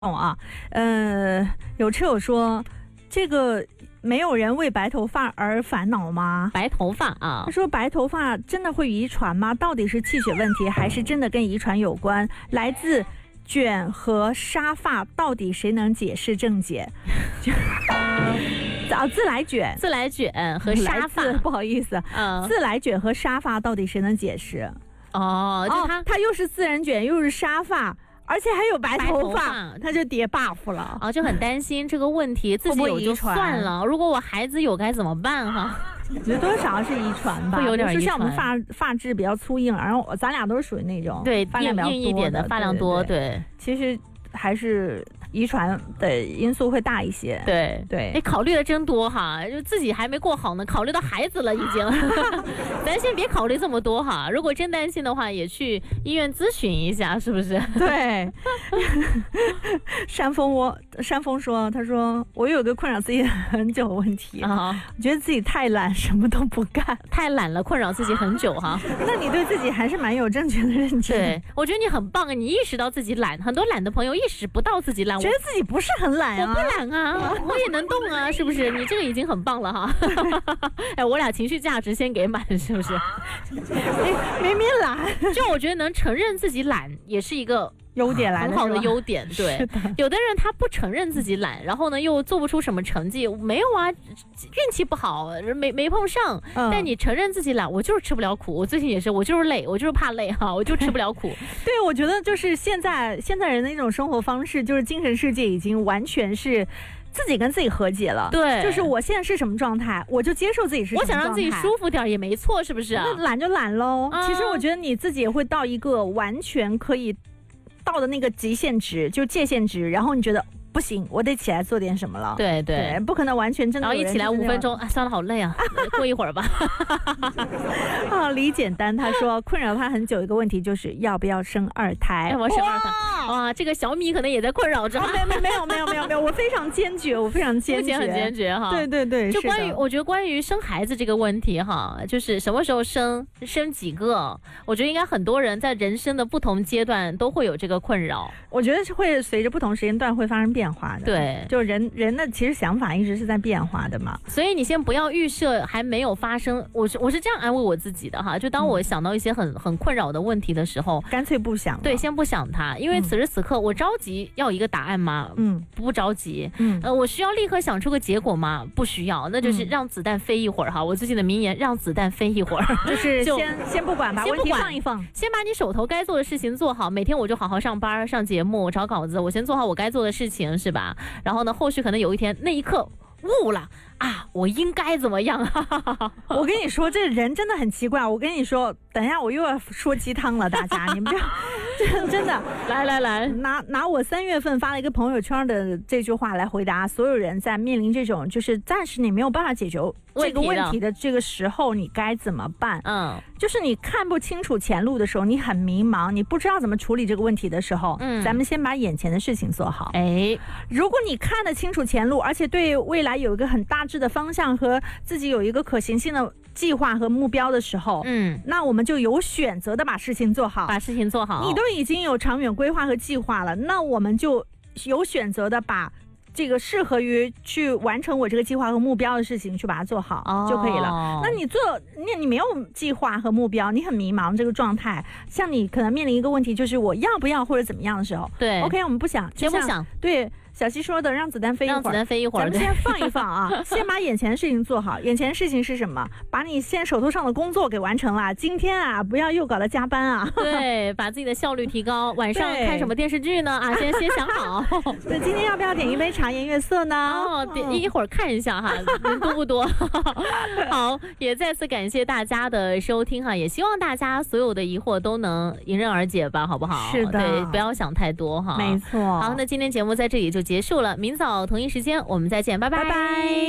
啊，有车友说，这个没有人为白头发而烦恼吗？ 白头发啊， 他说白头发真的会遗传吗？到底是气血问题，还是真的跟遗传有关？来自卷和沙发，到底谁能解释正解？自来卷和沙发， 不好意思，自来卷和沙发到底谁能解释？ 哦，就他又是自然卷，又是沙发。而且还有白头发，他就叠 buff 了啊，就很担心这个问题，自己有就算了，如果我孩子有该怎么办哈？ 我觉得多少是遗传吧， 会有点遗传。 就像我们发质比较粗硬，然后咱俩都是属于那种对发量比较多硬一点的，发量多，对， 其实还是遗传的因素会大一些。 对，哎，考虑的真多哈，就自己还没过好呢，考虑到孩子了已经。咱先别考虑这么多哈，如果真担心的话，也去医院咨询一下，是不是？ 对。山峰说，他说我有个困扰自己很久的问题啊，我觉得自己太懒，什么都不干， 太懒了，困扰自己很久哈。 那你对自己还是蛮有正确的认知。 对，我觉得你很棒啊，你意识到自己懒，很多懒的朋友意识不到自己懒， 觉得自己不是很懒啊， 我不懒啊，我也能动啊，是不是？你这个已经很棒了哈。哎，我俩情绪价值先给满，是不是？ 明明懒， 就我觉得能承认自己懒也是一个优点来的， 很好的优点。对，有的人他不承认自己懒，然后呢又做不出什么成绩，没有啊，运气不好，没碰上。但你承认自己懒，我就是吃不了苦。我最近也是，我就是累，我就是怕累哈，我就吃不了苦。 对，我觉得就是现在人的一种生活方式，就是精神世界已经完全是自己跟自己和解了。 对， 就是我现在是什么状态，我就接受自己是什么状态。 我想让自己舒服点也没错，是不是？ 那懒就懒喽。其实我觉得你自己也会到一个完全可以到的那个极限值，就界限值，然后你觉得不行，我得起来做点什么了。 对， 不可能完全真的。 然后一起来5分钟，啊，算了，好累啊，过一会儿吧。 李简单他说，困扰他很久一个问题就是要不要生2胎。 我生2胎。哇，这个小米可能也在困扰着。 没有，我非常坚决，很坚决哈。 对， 就我觉得关于生孩子这个问题哈，就是什么时候生几个，我觉得应该很多人在人生的不同阶段都会有这个困扰。 我觉得是会随着不同时间段会发生变化的。 对， 就人的其实想法一直是在变化的嘛。 所以你先不要预设还没有发生，我是这样安慰我自己的哈。就当我想到一些很困扰的问题的时候， 干脆不想。 对，先不想它，因为此时此刻我着急要一个答案吗？不着急。我需要立刻想出个结果吗？不需要，那就是让子弹飞一会儿哈。我最近的名言，让子弹飞一会儿， 就是先不管吧，问题放一放， 先把你手头该做的事情做好。每天我就好好上班、上节目、找稿子，我先做好我该做的事情，是吧？然后呢，后续可能有一天那一刻悟了啊，我应该怎么样？ 我跟你说，这人真的很奇怪。我跟你说，等一下我又要说鸡汤了，大家你们不要真的来拿我3月份发了一个朋友圈的这句话来回答所有人在面临这种就是暂时你没有办法解决这个问题的这个时候，你该怎么办？就是你看不清楚前路的时候，你很迷茫，你不知道怎么处理这个问题的时候，咱们先把眼前的事情做好。如果你看得清楚前路，而且对未来有一个很大致的方向和自己有一个可行性的计划和目标的时候，那我们就有选择的把事情做好。你都已经有长远规划和计划了，那我们就有选择的把这个适合于去完成我这个计划和目标的事情去把它做好就可以了。那你没有计划和目标，你很迷茫这个状态，像你可能面临一个问题，就是我要不要或者怎么样的时候， 对 ，OK， 我们不想， 先不想， 对。小西说的让子弹飞一会儿，咱们先放一放啊，先把眼前的事情做好。眼前的事情是什么？把你现在手头上的工作给完成了。今天啊，不要又搞到加班啊。 对，把自己的效率提高。晚上看什么电视剧呢？啊，先想好。 对，今天要不要点一杯茶颜悦色呢？ 点一会儿看一下哈，人多不多？好，也再次感谢大家的收听哈，也希望大家所有的疑惑都能迎刃而解吧，好不好？ 是的， 对，不要想太多哈。 没错。 好，那今天节目在这里就结束了，明早同一时间我们再见，拜拜。